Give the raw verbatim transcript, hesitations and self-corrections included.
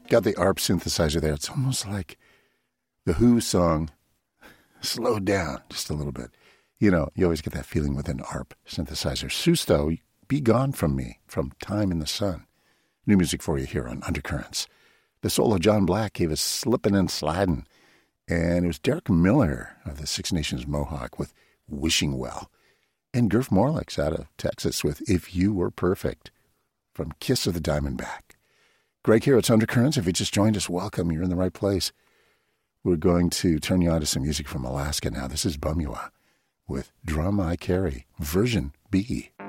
Got the A R P synthesizer there. It's almost like the Who song slowed down just a little bit. You know, you always get that feeling with an A R P synthesizer. Susto, Be Gone From Me, from Time in the Sun. New music for you here on Undercurrents. The soul of John Black gave us Slippin' and Slidin'. And it was Derek Miller of the Six Nations Mohawk with Wishing Well. And Gurf Morlix out of Texas with If You Were Perfect from Kiss of the Diamondback. Greg here, it's Undercurrents. If you just joined us, welcome. You're in the right place. We're going to turn you on to some music from Alaska now. This is Bumua with Drum I Carry, version B.